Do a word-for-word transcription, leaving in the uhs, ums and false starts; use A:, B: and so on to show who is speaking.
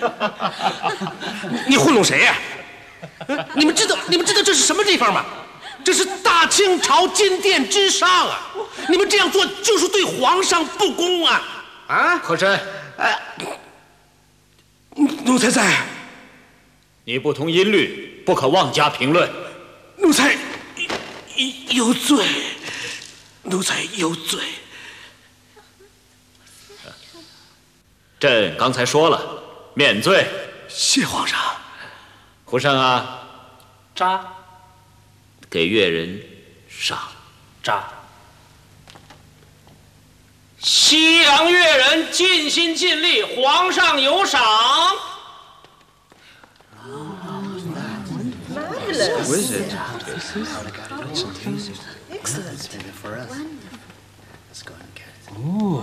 A: 你糊弄谁呀、啊？你们知道你们知道这是什么地方吗？这是大清朝金殿之上啊！你们这样做就是对皇上不公啊！啊，
B: 和珅，
A: 哎，奴才在。
B: 你不通音律，不可妄加评论。
A: 奴才有罪，奴才有罪。
B: 朕刚才说了，免罪。
A: 谢皇上。
B: 胡胜啊，
C: 扎，
B: 给越人赏。
C: 扎。西洋越人尽心尽力，皇上有赏。
D: Was it? Excellent.